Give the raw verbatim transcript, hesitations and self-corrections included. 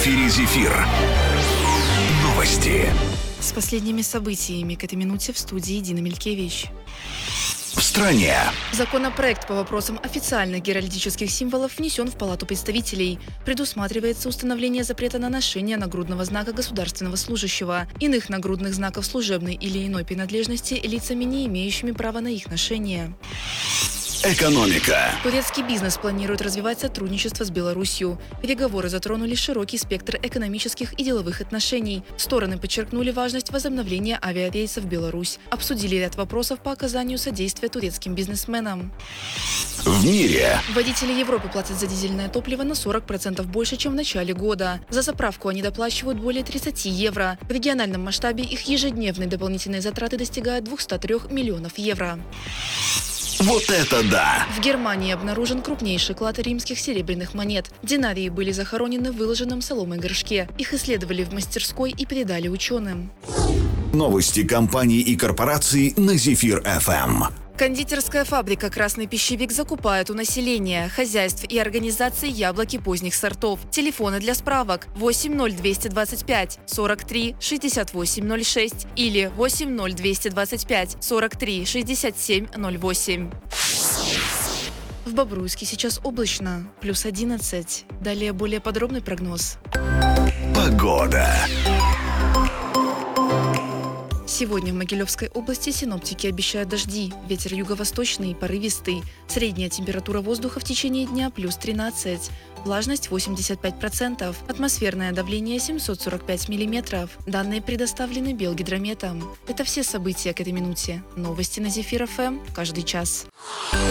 эфире «Зефир». Новости. С последними событиями к этой минуте в студии Дина Мелькевич. В стране. Законопроект по вопросам официальных геральдических символов внесен в Палату представителей. Предусматривается установление запрета на ношение нагрудного знака государственного служащего, иных нагрудных знаков служебной или иной принадлежности лицами, не имеющими права на их ношение. Экономика. Турецкий бизнес планирует развивать сотрудничество с Беларусью. Переговоры затронули широкий спектр экономических и деловых отношений. Стороны подчеркнули важность возобновления авиарейсов в Беларусь. Обсудили ряд вопросов по оказанию содействия турецким бизнесменам. В мире. Водители Европы платят за дизельное топливо на сорок процентов больше, чем в начале года. За заправку они доплачивают более тридцати евро. В региональном масштабе их ежедневные дополнительные затраты достигают двухсот трёх миллионов евро. Вот это да! В Германии обнаружен крупнейший клад римских серебряных монет. Динарии были захоронены в выложенном соломой горшке. Их исследовали в мастерской и передали ученым. Новости компаний и корпораций на «Зефир-эф эм». Кондитерская фабрика «Красный пищевик» закупает у населения, хозяйств и организаций яблоки поздних сортов. Телефоны для справок восемь ноль двести двадцать пять сорок три шестьдесят восемь ноль шесть или восемь ноль двести двадцать пять сорок три шестьдесят семь ноль восемь. В Бобруйске сейчас облачно, плюс одиннадцать. Далее более подробный прогноз. Погода. Сегодня в Могилевской области синоптики обещают дожди. Ветер юго-восточный, порывистый. Средняя температура воздуха в течение дня плюс тринадцать. Влажность восемьдесят пять процентов. Атмосферное давление семьсот сорок пять миллиметров. Данные предоставлены Белгидрометом. Это все события к этой минуте. Новости на «Зефир-эф эм» каждый час.